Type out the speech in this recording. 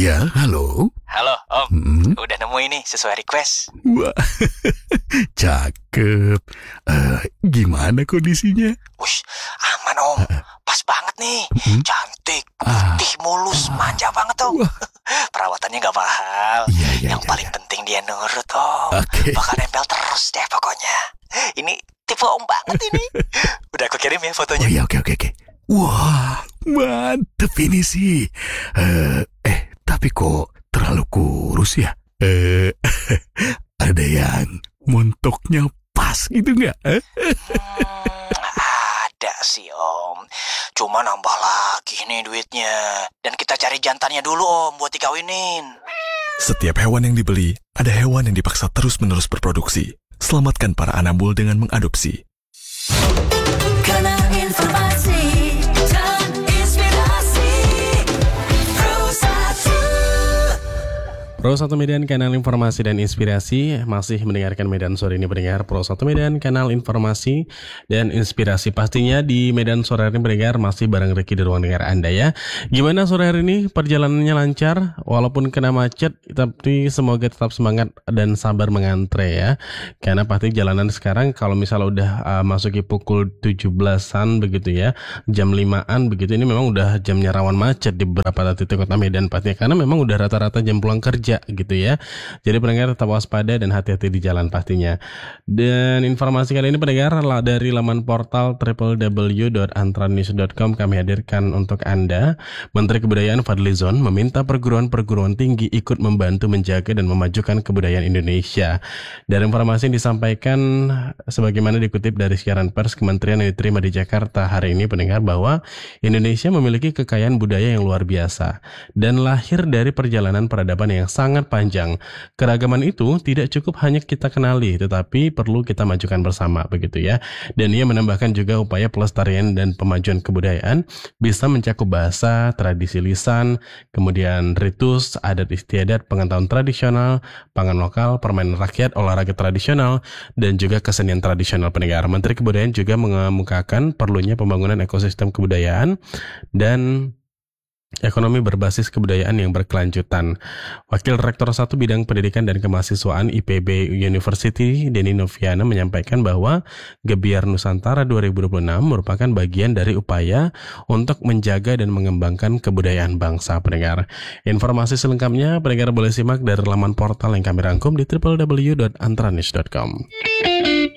Ya, halo. Halo, Om. Udah nemu ini sesuai request. Wah, cakep. Gimana kondisinya? Wush, aman, Om. Pas banget nih. Cantik, putih, mulus, manja banget, Om. Perawatannya gak mahal. Iya, Yang paling penting dia nurut, Om. Oke. Bakal nempel terus deh pokoknya. Ini tipe Om banget ini. Udah aku kirim ya fotonya. Oh iya, oke. Wah, mantep ini sih. Tapi kok terlalu kurus ya? Ada yang montoknya pas gitu nggak? Ada sih, Om. Cuma nambah lagi nih duitnya. Dan kita cari jantannya dulu, Om, buat dikawinin. Setiap hewan yang dibeli, ada hewan yang dipaksa terus-menerus berproduksi. Selamatkan para anabul dengan mengadopsi. Kanal Informasi dan Inspirasi Pro 1 Medan, kanal informasi dan inspirasi. Masih mendengarkan Medan Sore ini pendengar. Pro 1 Medan, kanal informasi dan inspirasi. Pastinya di Medan Sore ini pendengar masih bareng Ricky di ruang dengar Anda ya. Gimana sore hari ini? Perjalanannya lancar walaupun kena macet, tapi semoga tetap semangat dan sabar mengantre ya. Karena pasti jalanan sekarang kalau misalnya udah masuki pukul 17-an begitu ya, jam 5-an begitu, ini memang udah jamnya rawan macet di beberapa titik kota Medan pastinya, karena memang udah rata-rata jam pulang kerja gitu ya. Jadi pendengar tetap waspada dan hati-hati di jalan pastinya. Dan informasi kali ini pendengar dari laman portal www.antranews.com kami hadirkan untuk Anda. Menteri Kebudayaan Fadlizon meminta perguruan-perguruan tinggi ikut membantu menjaga dan memajukan kebudayaan Indonesia. Dari informasi yang disampaikan sebagaimana dikutip dari siaran pers Kementerian yang diterima di Jakarta hari ini pendengar, bahwa Indonesia memiliki kekayaan budaya yang luar biasa dan lahir dari perjalanan peradaban yang sangat panjang. Keragaman itu tidak cukup hanya kita kenali, tetapi perlu kita majukan bersama begitu ya. Dan ia menambahkan juga upaya pelestarian dan pemajuan kebudayaan bisa mencakup bahasa, tradisi lisan, kemudian ritus, adat istiadat, pengetahuan tradisional, pangan lokal, permainan rakyat, olahraga tradisional, dan juga kesenian tradisional pendengar. Menteri Kebudayaan juga mengemukakan perlunya pembangunan ekosistem kebudayaan dan ekonomi berbasis kebudayaan yang berkelanjutan. Wakil Rektor 1 Bidang Pendidikan dan Kemahasiswaan IPB University, Denny Noviana, menyampaikan bahwa Gebiar Nusantara 2026 merupakan bagian dari upaya untuk menjaga dan mengembangkan kebudayaan bangsa pendengar. Informasi selengkapnya pendengar boleh simak dari laman portal yang kami rangkum di www.antranews.com.